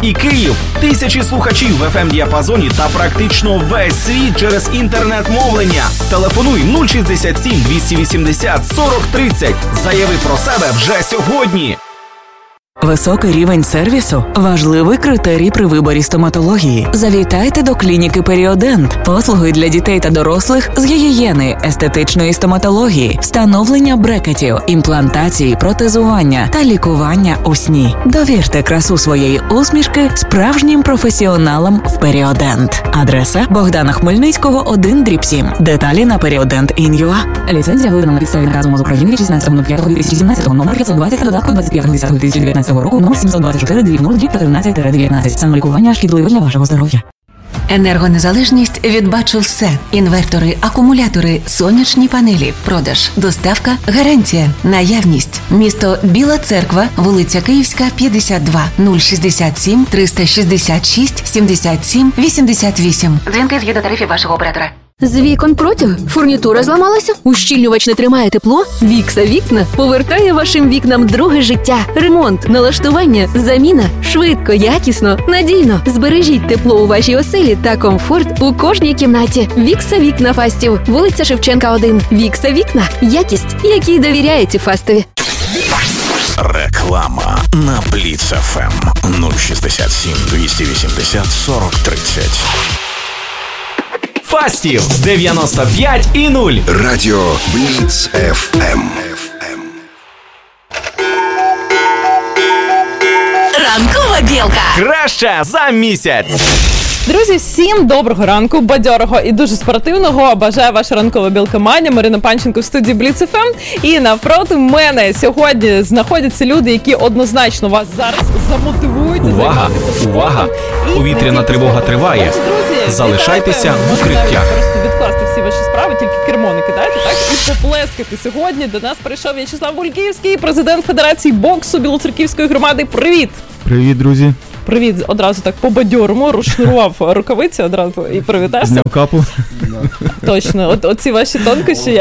і Київ, тисячі слухачів в FM-діапазоні та практично весь світ через інтернет-мовлення. Телефонуй 067 280 40 30. Заяви про себе вже сьогодні. Високий рівень сервісу – важливий критерій при виборі стоматології. Завітайте до клініки «Періодент». Послуги для дітей та дорослих з гігієни, естетичної стоматології, встановлення брекетів, імплантації, протезування та лікування у сні. Довірте красу своєї усмішки справжнім професіоналам в «Періодент». Адреса Богдана Хмельницького, 1/7. Деталі на periodentin.ua. Ліцензія видана на підставі наказу МОЗ України 16.05.2017, номер 520, додатку 25.10.2019 року, номер 724-00-13-19. Самолікування шкідливе для вашого здоров'я. Енергонезалежність від «Бачу-все». Інвертори, акумулятори, сонячні панелі, продаж, доставка, гарантія, наявність. Місто Біла Церква, вулиця Київська, 52, 067 366 77 88. Дзвінки згідно тарифів вашого оператора. З вікон протяг? Фурнітура зламалася? Ущільнювач не тримає тепло? Вікса Вікна повертає вашим вікнам друге життя. Ремонт, налаштування, заміна. Швидко, якісно, надійно. Збережіть тепло у вашій оселі та комфорт у кожній кімнаті. Вікса Вікна Фастів. Вулиця Шевченка, 1. Вікса Вікна. Якість, якій довіряєте Фастові. Реклама на Бліц ФМ 067 280 40 30. Фастів 95,0. Радіо Бліц ФМ. Ранкова білка. Краще за місяць. Друзі, всім доброго ранку, бадьорого і дуже спортивного. Бажаю ваша ранкова білка Маня, Марина Панченко в студії Бліц ФМ. І навпроти мене сьогодні знаходяться люди, які однозначно вас зараз замотивують. Увага, увага! Повітряна тривога триває. Залишайтеся в укриттях. Просто відкласти всі ваші справи, тільки кермо не кидайте, так? І поплескати. Сьогодні до нас прийшов В'ячеслав Гульківський, президент Федерації боксу Білоцерківської громади. Привіт! Привіт, друзі! Привіт, одразу так по-бадьорому розшнурував рукавиці одразу і привітався. Зняв капу. Точно, оці ваші тонкощі.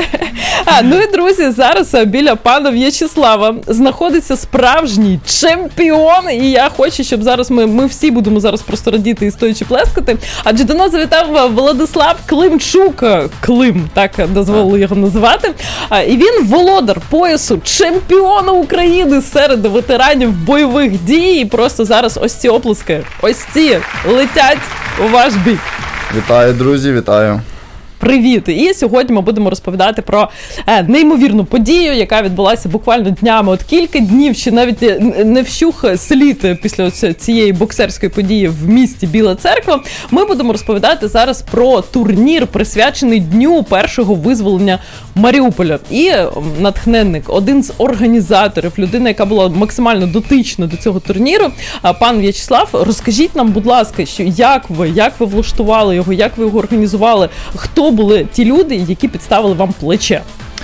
Ну і, друзі, зараз біля пана В'ячеслава знаходиться справжній чемпіон. І я хочу, щоб зараз ми всі будемо зараз просто радіти і стоячи плескати. Адже до нас завітав Владислав Климчук. Клим, так дозволили його називати. І він володар поясу чемпіона України серед ветеранів бойових дій. І просто зараз ось ці оплески, ось ці летять у ваш бік. Вітаю, друзі, вітаю. Привіт! І сьогодні ми будемо розповідати про неймовірну подію, яка відбулася буквально днями. От кілька днів, ще навіть не вщух слід після цієї боксерської події в місті Біла Церква. Ми будемо розповідати зараз про турнір, присвячений Дню першого визволення Маріуполя. І натхненник, один з організаторів, людина, яка була максимально дотична до цього турніру, пан В'ячеслав, розкажіть нам, будь ласка, що як ви влаштували його, як ви його організували, хто були ті люди, які підставили вам плече?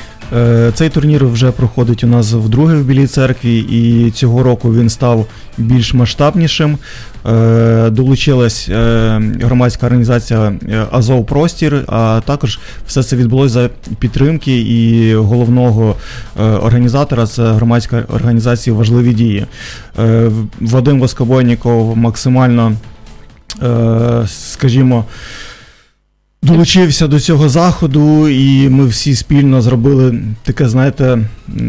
Цей турнір вже проходить у нас вдруге в Білій Церкві, і цього року він став більш масштабнішим. Долучилась громадська організація «Азов Простір», а також все це відбулося за підтримки і головного організатора, це громадська організація «Важливі дії». Вадим Воскобойніков максимально, скажімо, долучився до цього заходу, і ми всі спільно зробили таке, знаєте,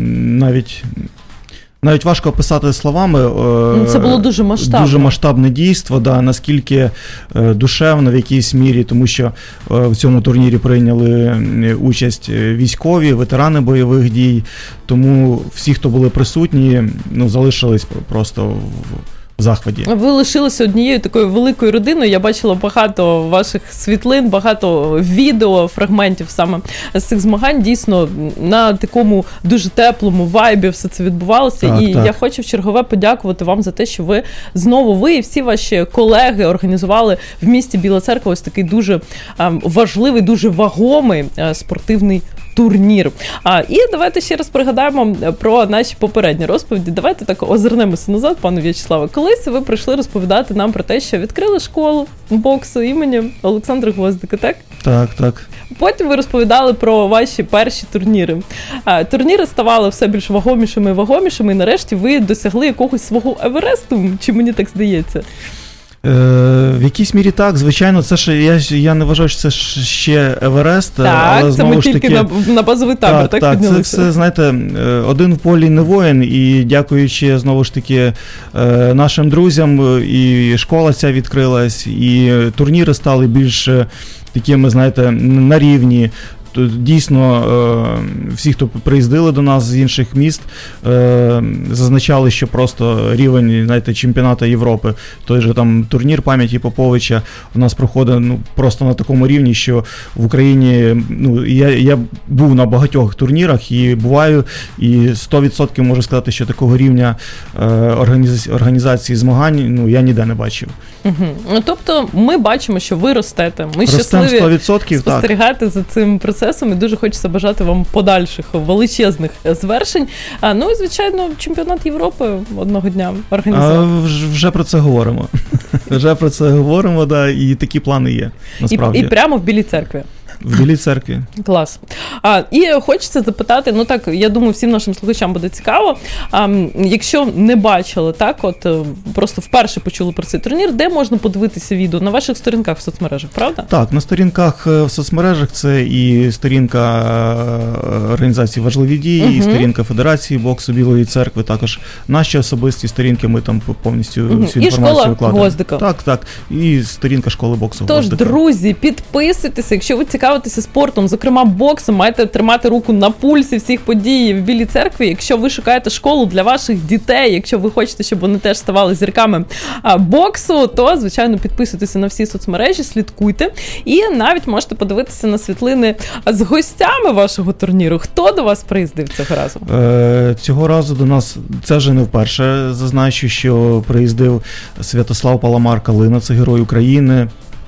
навіть важко описати словами. Це було дуже масштабне. Дуже масштабне дійство, да, наскільки душевно в якійсь мірі, тому що в цьому турнірі прийняли участь військові, ветерани бойових дій, тому всі, хто були присутні, залишились просто в захваті. Ви лишилися однією такою великою родиною. Я бачила багато ваших світлин, багато відео, фрагментів саме з цих змагань. Дійсно, на такому дуже теплому вайбі все це відбувалося. Так. Я хочу в чергове подякувати вам за те, що ви і всі ваші колеги організували в місті Біла Церква ось такий дуже важливий, дуже вагомий спортивний турнір. І давайте ще раз пригадаємо про наші попередні розповіді. Давайте так озирнемося назад, пане В'ячеславе. Колись ви прийшли розповідати нам про те, що відкрили школу боксу імені Олександра Гвоздика, так? Так. Потім ви розповідали про ваші перші турніри. Турніри ставали все більш вагомішими і вагомішими, і нарешті ви досягли якогось свого Евересту, чи мені так здається? В якійсь мірі так, звичайно, це ж я не вважаю, що це ще Еверест, так, але це ми тільки на базовий табір, так піднялися. Це все, знаєте, один в полі не воїн, і дякуючи, знову ж таки, нашим друзям, і школа ця відкрилась, і турніри стали більш такими, знаєте, на рівні. Дійсно, всі, хто приїздили до нас з інших міст, зазначали, що просто рівень, знаєте, чемпіонату Європи, той же там турнір пам'яті Поповича у нас проходить просто на такому рівні, що в Україні, я був на багатьох турнірах і буваю, і 100% можу сказати, що такого рівня організації змагань, я ніде не бачив. Угу. Тобто ми бачимо, що ви ростете. Ми щасливі 100%, спостерігати за цим процесом, і дуже хочеться бажати вам подальших величезних звершень. І, звичайно, чемпіонат Європи одного дня організувати. Вже про це говоримо. Да, і такі плани є, насправді. І прямо в Білій Церкві. В Білій Церкві. Клас. І хочеться запитати, я думаю, всім нашим слухачам буде цікаво, якщо не бачили, просто вперше почули про цей турнір, де можна подивитися відео? На ваших сторінках в соцмережах, правда? Так, на сторінках в соцмережах це і сторінка організації «Важливі дії», і сторінка Федерації боксу Білої Церкви, також наші особисті сторінки, ми там повністю всю інформацію викладаємо. І школа Гвоздика. Так, і сторінка школи боксу Гвоздика. Тож, друзі, підписуйтеся, якщо ви цікавитеся спортом, зокрема боксом, маєте тримати руку на пульсі всіх подій в Білій Церкві. Якщо ви шукаєте школу для ваших дітей, якщо ви хочете, щоб вони теж ставали зірками боксу, то, звичайно, підписуйтеся на всі соцмережі, слідкуйте. І навіть можете подивитися на світлини з гостями вашого турніру. Хто до вас приїздив цього разу? Цього разу до нас, це вже не вперше, зазначу, що приїздив Святослав Паламар-Калина, це герой України.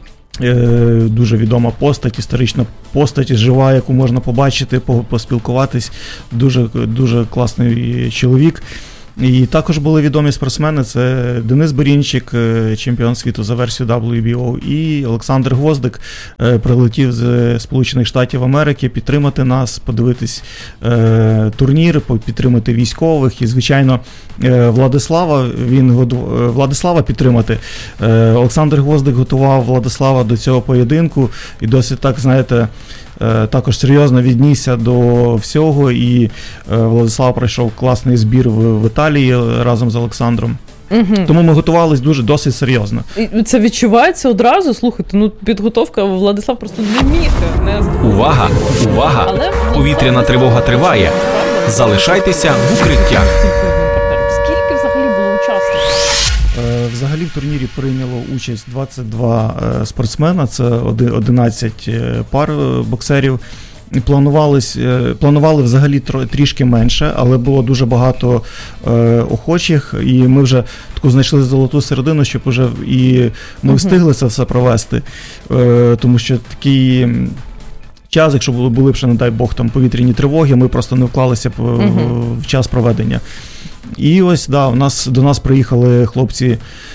Дуже відома постать, історична постать, жива, яку можна побачити, поспілкуватись. Дуже класний чоловік. І також були відомі спортсмени, це Денис Берінчик, чемпіон світу за версією WBO, і Олександр Гвоздик прилетів з Сполучених Штатів Америки підтримати нас, подивитись турнір, підтримати військових і, звичайно, Владислава підтримати. Олександр Гвоздик готував Владислава до цього поєдинку і досить так, знаєте, також серйозно віднісся до всього, і Владислав пройшов класний збір в Італії разом з Олександром. Угу. Тому ми готувалися досить серйозно. І це відчувається одразу? Слухайте, підготовка Владислав просто не міг не Увага! Повітряна тривога триває. Залишайтеся в укриттях. Скільки взагалі було учасників? Взагалі в турнірі прийняло участь 22 спортсмена, це 11 пар боксерів. Планували взагалі трішки менше, але було дуже багато охочих, і ми вже таку знайшли золоту середину, щоб вже і ми встигли це все провести, тому що такий час, якщо були б ще, не дай Бог, там повітряні тривоги, ми просто не вклалися в час проведення. І ось, до нас приїхали хлопці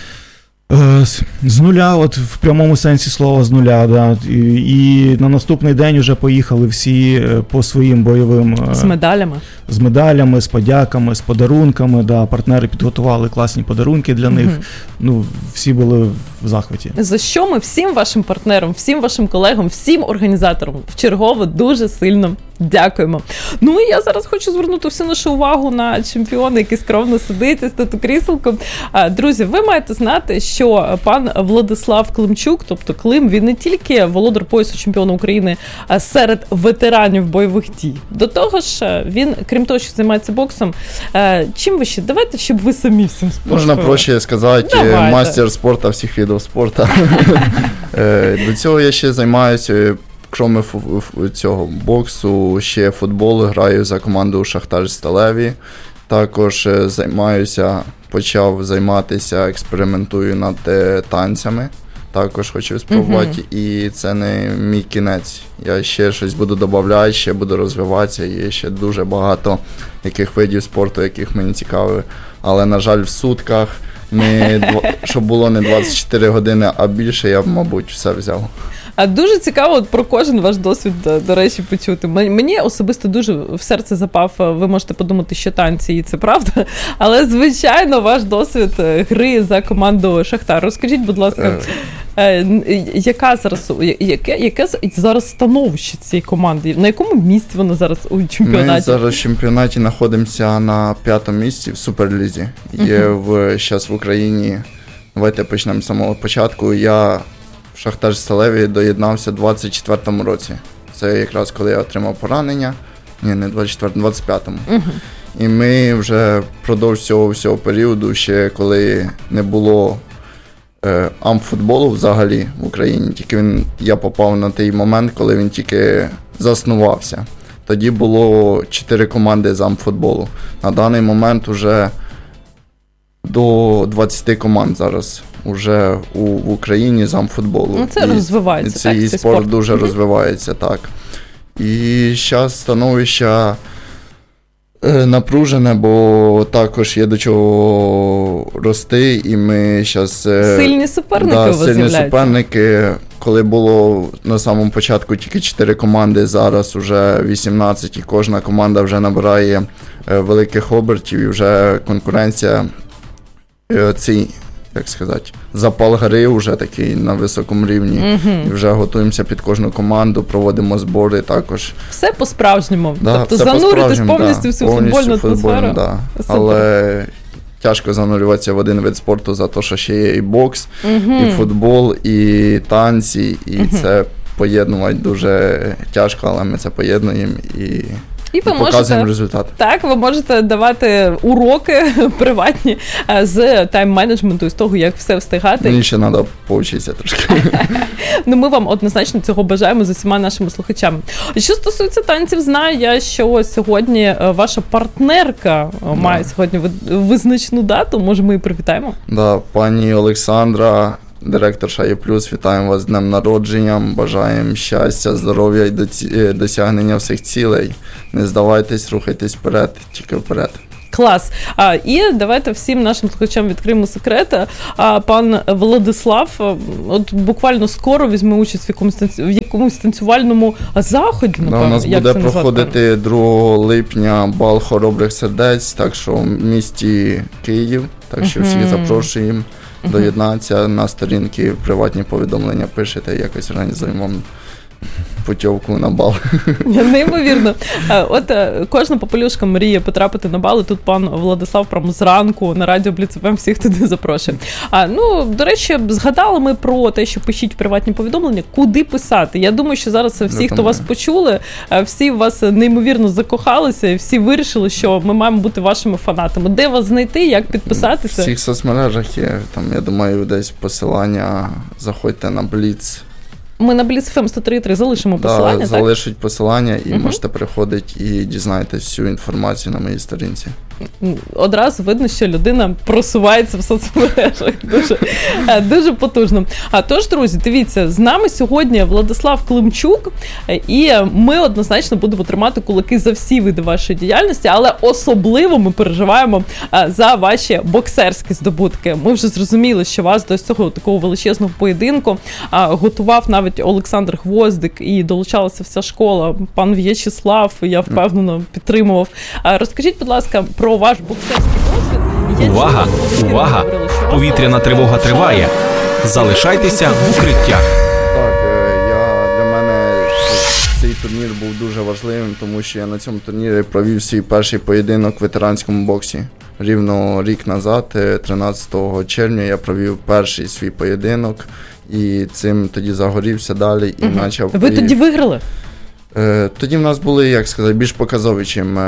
з нуля, от в прямому сенсі слова з нуля, да. І на наступний день вже поїхали всі по своїм бойовим... З медалями, з подяками, з подарунками, да. Партнери підготували класні подарунки для них, всі були в захваті. За що ми всім вашим партнерам, всім вашим колегам, всім організаторам вчергово дуже сильно дякуємо. І я зараз хочу звернути всю нашу увагу на чемпіона, який скромно сидить із тату-кріселком. Друзі, ви маєте знати, що пан Владислав Климчук, тобто Клим, він не тільки володар поясу чемпіона України серед ветеранів бойових дій. До того ж, він, крім того, що займається боксом, чим ви ще? Давайте, щоб ви самі всім спортом. Можна проще сказати, мастер спорту всіх видів спорту. До цього я ще займаюся, крім цього боксу, ще футбол, граю за команду Шахтар Сталеві. Також почав займатися, експериментую над танцями. також хочу спробувати, і це не мій кінець. Я ще щось буду додавати, ще буду розвиватися, є ще дуже багато яких видів спорту, яких мені цікаві. Але, на жаль, в сутках, щоб було не 24 години, а більше, я б, мабуть, все взяв. А дуже цікаво про кожен ваш досвід, до речі, почути. Мені особисто дуже в серце запав, ви можете подумати, що танці, і це правда, але, звичайно, ваш досвід гри за команду «Шахтар». Розкажіть, будь ласка, яке зараз становище цієї команди? На якому місці вона зараз у чемпіонаті? Ми зараз в чемпіонаті знаходимося на 5-му місці в Суперлізі. Є зараз в Україні, давайте почнемо з самого початку, я в Шахтар Сталеві доєднався в 24-му році. Це якраз коли я отримав поранення. Ні, не 24-му, 25-му. І ми вже впродовж всього періоду, ще коли не було амфутболу взагалі в Україні, тільки я попав на той момент, коли він тільки заснувався. Тоді було 4 команди з амфутболу. На даний момент вже до 20 команд зараз уже в Україні з амфутболу. Ну, це розвивається, цей спорт дуже розвивається, так. І зараз становище напружене, бо також є до чого рости, і ми зараз... Сильні суперники у вас сильні з'являються. суперники. Коли було на самому початку тільки 4 команди, зараз вже 18, і кожна команда вже набирає великих обертів, і вже конкуренція, як сказати, запал гри вже такий на високому рівні. І вже готуємося під кожну команду, проводимо збори також. Все по-справжньому. Да, тобто зануритись повністю в цю футбольну атмосферу. Да. Але тяжко занурюватися в один вид спорту за те, що ще є і бокс, і футбол, і танці, і це поєднувати дуже тяжко, але ми це поєднуємо і показуємо результат. Так, ви можете давати уроки приватні з тайм-менеджменту, з того, як все встигати. Мені ще треба повчитися трошки. Ну, ми вам однозначно цього бажаємо з усіма нашими слухачами. Що стосується танців, знаю я, що сьогодні ваша партнерка має сьогодні визначну дату. Може, ми її привітаємо? Да, пані Олександра, директорша «Є+», вітаємо вас з днем народження, бажаємо щастя, здоров'я і досягнення всіх цілей. Не здавайтесь, рухайтесь вперед, тільки вперед. Клас. І давайте всім нашим слухачам відкриємо секрет. Пан Владислав от буквально скоро візьме участь в якомусь танцювальному заході. Да, у нас буде проходити 2 липня бал хоробрих сердець, так що в місті Київ, так що всіх запрошуємо. Доєднатися на сторінки, приватні повідомлення пишете, якось організуємо путівку на бал. Неймовірно. От кожна попелюшка мріє потрапити на бал, і тут пан Владислав прямо зранку на радіо Бліц ФМ всіх туди запрошує. Ну, до речі, згадали ми про те, що пишіть приватні повідомлення, куди писати. Я думаю, що зараз всі, хто вас почули, всі в вас неймовірно закохалися, і всі вирішили, що ми маємо бути вашими фанатами. Де вас знайти, як підписатися? В всіх соцмережах є, там, я думаю, десь посилання, заходьте на Бліц. Ми на Бліц ФМ 103.3 залишимо посилання, так? Залишить посилання і можете переходити і дізнайтесь всю інформацію на моїй сторінці. Одразу видно, що людина просувається в соцмережах дуже потужно. Тож, друзі, дивіться, з нами сьогодні Владислав Климчук, і ми однозначно будемо тримати кулаки за всі види вашої діяльності, але особливо ми переживаємо за ваші боксерські здобутки. Ми вже зрозуміли, що вас до цього такого величезного поєдинку готував навіть Олександр Гвоздик, і долучалася вся школа. Пан В'ячеслав, я впевнено, підтримував. Розкажіть, будь ласка, про ваш боксерський досвід. Увага! Увага! Повітряна тривога триває. Залишайтеся в укриттях. Так, для мене цей турнір був дуже важливим, тому що я на цьому турнірі провів свій перший поєдинок в ветеранському боксі. Рівно рік назад, 13 червня, я провів перший свій поєдинок, і цим тоді загорівся далі і почав... Ви тоді виграли? Тоді в нас були, як сказати, більш показові, чим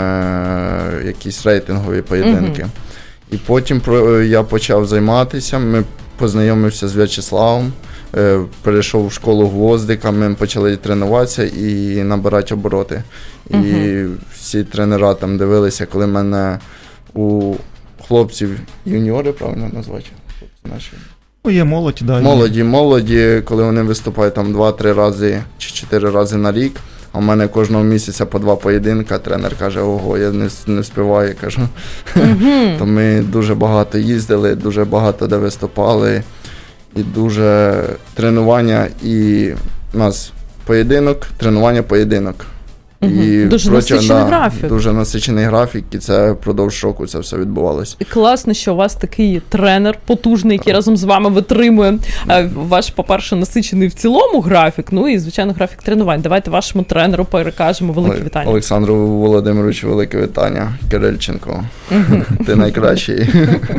якісь рейтингові поєдинки. І потім я почав займатися, ми познайомився з В'ячеславом, перейшов в школу Гвоздика, ми почали тренуватися і набирати обороти. І всі тренера там дивилися, коли мене у хлопців юніори, правильно назвати? Наші. Ну, є молодь, да. Молоді, коли вони виступають там 2-3 рази чи 4 рази на рік, а в мене кожного місяця по 2 поєдинка, тренер каже, ого, я не встигаю, кажу. То ми дуже багато їздили, дуже багато де виступали, і дуже тренування, і у нас тренування-поєдинок. І дуже насичений графік. Дуже насичений графік, і це впродовж року це все відбувалося. І класно, що у вас такий тренер потужний, який разом з вами витримує ваш, по-перше, насичений в цілому графік, ну і, звичайно, графік тренувань. Давайте вашому тренеру перекажемо велике вітання. Олександру Володимировичу велике вітання. Кирильченко, ти найкращий.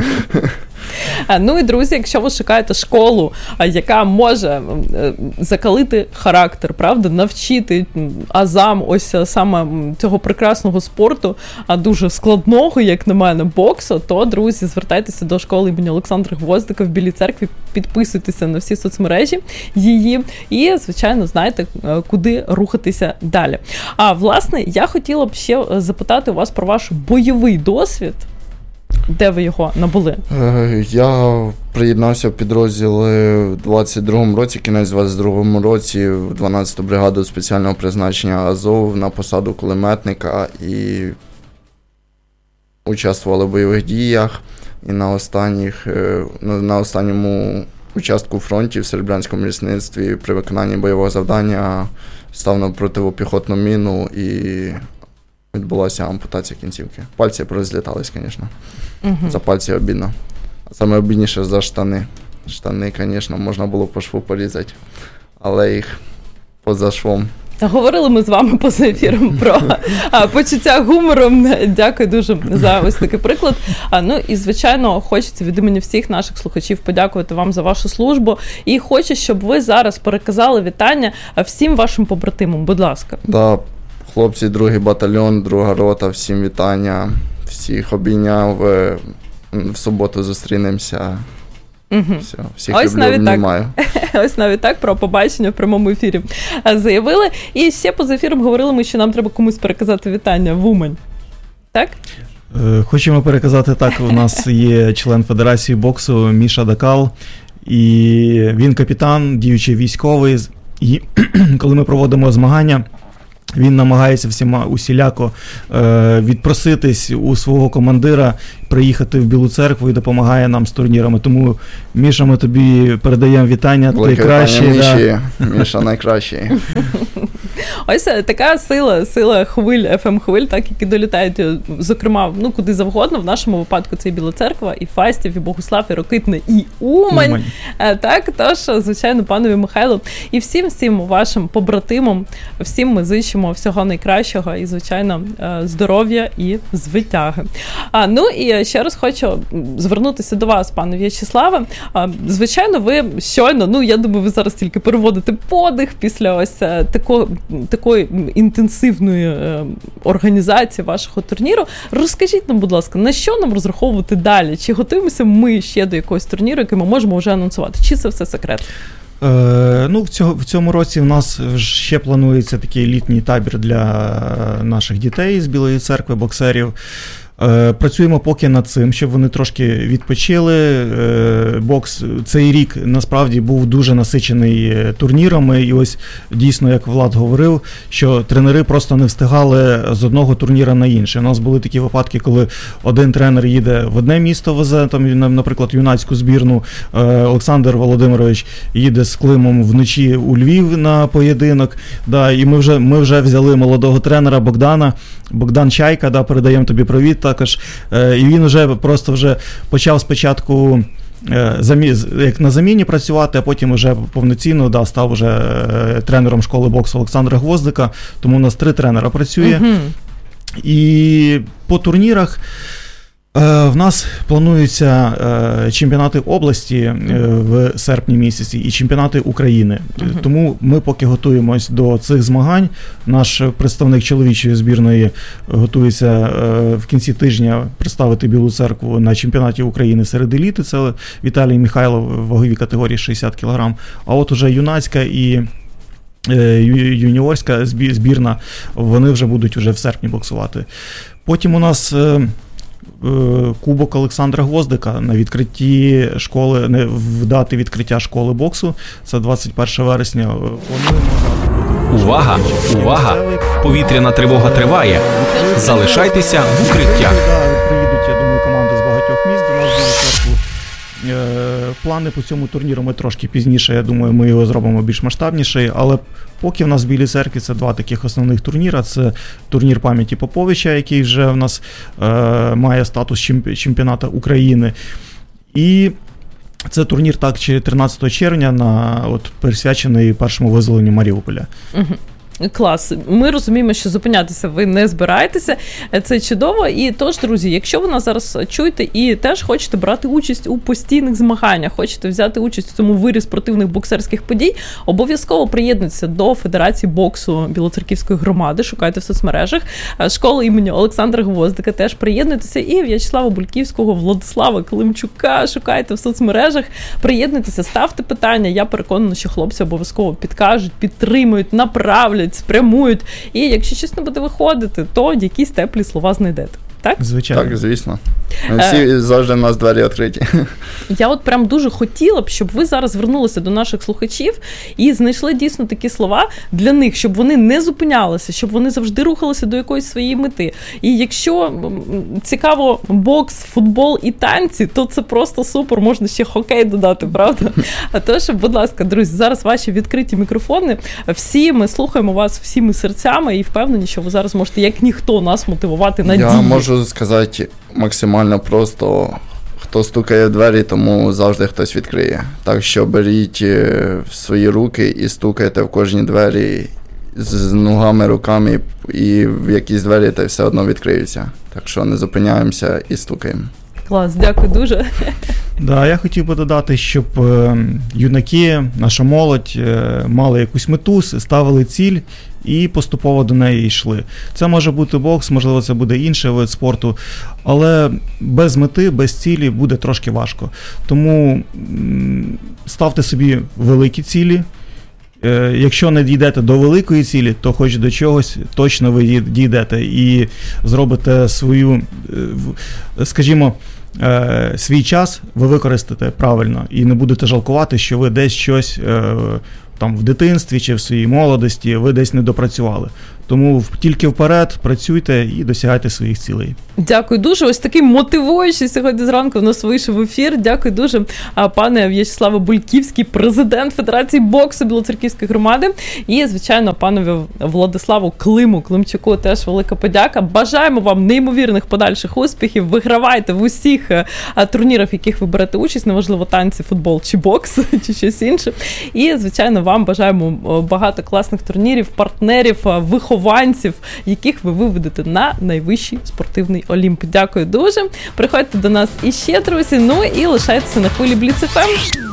Ну і, друзі, якщо ви шукаєте школу, яка може закалити характер, правда, навчити азам ось саме цього прекрасного спорту, а дуже складного, як на мене, боксу, то, друзі, звертайтеся до школи імені Олександра Гвоздика в Білій Церкві, підписуйтеся на всі соцмережі її і, звичайно, знаєте, куди рухатися далі. А, власне, я хотіла б ще запитати у вас про ваш бойовий досвід. Де ви його набули? Я приєднався в підрозділ в 22-му році, кінець 22-му році, в 12-ту бригаду спеціального призначення Азов на посаду кулеметника і участвували в бойових діях. І на останньому участку фронту в Серебрянському лісництві при виконанні бойового завдання став на протипіхотну міну і відбулася ампутація кінцівки. Пальці порозлітались, звісно. За пальці обідно. Саме обідніше за штани. Штани, звісно, можна було по шву порізати, але їх поза швом. Говорили ми з вами поза ефіром про почуття гумору. Дякую дуже за ось такий приклад. Ну і, звичайно, хочеться від імені всіх наших слухачів подякувати вам за вашу службу. І хочу, щоб ви зараз переказали вітання всім вашим побратимам. Будь ласка. Да, хлопці, 2-й батальйон, 2-га рота, всім вітання. Всіх обійняв. В суботу зустрінемося. Все, всіх ось люблю, обнімаю. Ось навіть так про побачення в прямому ефірі заявили. І ще поза ефіром говорили ми, що нам треба комусь переказати вітання в Умань. Так? Хочемо переказати так. У нас є член Федерації боксу Міша Дакал. І він капітан, діючий військовий. І коли ми проводимо змагання, він намагається всіма усіляко відпроситись у свого командира, приїхати в Білу Церкву і допомагає нам з турнірами. Тому, Міша, ми тобі передаємо вітання. Ти кращий. Міша найкращий. Ось така сила хвиль, FM-хвиль, так, які долітають, зокрема, ну, куди завгодно. В нашому випадку це і Біла Церква, і Фастів, і Богуслав, і Рокитне, і Умань. Так, тож, звичайно, панові Михайлу і всім вашим побратимам, всім ми зичимо всього найкращого і, звичайно, здоров'я і звитяги. Ну і ще раз хочу звернутися до вас, пане В'ячеславе. Звичайно, ви щойно, ну, я думаю, ви зараз тільки переводите подих після ось такої інтенсивної організації вашого турніру. Розкажіть нам, будь ласка, на що нам розраховувати далі? Чи готуємося ми ще до якогось турніру, який ми можемо вже анонсувати? Чи це все секрет? Ну, в цьому році в нас ще планується такий літній табір для наших дітей з Білої Церкви, боксерів. Працюємо поки над цим, щоб вони трошки відпочили. Бокс цей рік насправді був дуже насичений турнірами, і ось дійсно, як Влад говорив, що тренери просто не встигали з одного турніра на інший. У нас були такі випадки, коли один тренер їде в одне місто, везе, там, наприклад, юнацьку збірну, Олександр Володимирович їде з Климом вночі у Львів на поєдинок, да, і ми вже взяли молодого тренера Богдан Чайка, да, передаємо тобі привіт також, і він вже почав спочатку як на заміні працювати, а потім вже повноцінно став вже тренером школи боксу Олександра Гвоздика, тому у нас 3 тренера працює. І по турнірах в нас плануються чемпіонати області в серпні місяці і чемпіонати України. Тому ми поки готуємось до цих змагань. Наш представник чоловічої збірної готується в кінці тижня представити Білу Церкву на чемпіонаті України серед еліти. Це Віталій Михайлов в ваговій категорії 60 кг. А от уже юнацька і юніорська збірна, вони вже будуть вже в серпні боксувати. Потім у нас Кубок Олександра Гвоздика на відкритті школи, в дати відкриття школи боксу. Це 21 вересня. Увага! Увага! Повітряна тривога триває. Залишайтеся в укриттях. Приїдуть, я думаю, команди з багатьох міст до нас до церкви. Плани по цьому турніру ми трошки пізніше, я думаю, ми його зробимо більш масштабніший, але поки в нас в Білій Церкві це два таких основних турніра. Це турнір пам'яті Поповича, який вже в нас має статус чемпіоната України. І це турнір так 13 червня, присвячений першому визволенню Маріуполя. Клас. Ми розуміємо, що зупинятися ви не збираєтеся. Це чудово. І тож, друзі, якщо ви нас зараз чуєте і теж хочете брати участь у постійних змаганнях, хочете взяти участь у цьому вирі спортивних боксерських подій, обов'язково приєднуйтеся до Федерації боксу Білоцерківської громади, шукайте в соцмережах. Школа імені Олександра Гвоздика теж приєднуйтеся. І В'ячеслава Бульківського, Владислава Климчука шукайте в соцмережах. Приєднуйтеся, ставте питання. Я переконана, що хлопці обов'язково підкажуть, підтримують, направлять, спрямують. І якщо щось не буде виходити, то якісь теплі слова знайдете. Так? Звичайно. Так, звісно. Всі завжди у нас двері відкриті. Я от прям дуже хотіла б, щоб ви зараз звернулися до наших слухачів і знайшли дійсно такі слова для них, щоб вони не зупинялися, щоб вони завжди рухалися до якоїсь своєї мети. І якщо цікаво бокс, футбол і танці, то це просто супер, можна ще хокей додати, правда? А тож, будь ласка, друзі, зараз ваші відкриті мікрофони, всі ми слухаємо вас всіми серцями і впевнені, що ви зараз можете, як ніхто, нас мотивувати на дії. Я можу сказати максимально просто, хто стукає в двері, тому завжди хтось відкриє. Так що беріть в свої руки і стукайте в кожні двері з ногами, руками, і в якісь двері та все одно відкриються. Так що не зупиняємося і стукаємо. Клас, дякую дуже. Да, я хотів би додати, щоб юнаки, наша молодь мали якусь мету, ставили ціль і поступово до неї йшли. Це може бути бокс, можливо, це буде інший вид спорту, але без мети, без цілі буде трошки важко. Тому ставте собі великі цілі. Якщо не дійдете до великої цілі, то хоч до чогось точно ви дійдете і зробите свою, скажімо, свій час ви використаєте правильно і не будете жалкувати, що ви десь щось там в дитинстві чи в своїй молодості ви десь не допрацювали. Тому тільки вперед працюйте і досягайте своїх цілей. Дякую дуже. Ось такий мотивуючий сьогодні зранку в нас вийшов ефір. Дякую дуже, пане В'ячеславе Бульківський, президент Федерації боксу Білоцерківської громади. І, звичайно, панові Владиславу Климчуку теж велика подяка. Бажаємо вам неймовірних подальших успіхів. Вигравайте в усіх турнірах, в яких ви берете участь, неважливо танці, футбол чи бокс, чи щось інше. І, звичайно, вам бажаємо багато класних турнірів, партнерів, вихованців, яких ви виведете на найвищий спортивний Олімп. Дякую дуже. Приходьте до нас іще, друзі. Ну і лишайтеся на хвилі Бліц ФМ.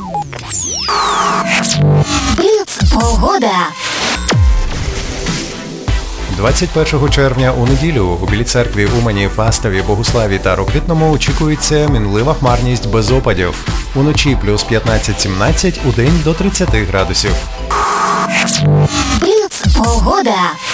Бліц погода. 21 червня у неділю у Білій Церкві, Умані, Фастові, Богуславі та Рокитному очікується мінлива хмарність без опадів. Уночі плюс 15-17, удень до 30 градусів. Бліц погода.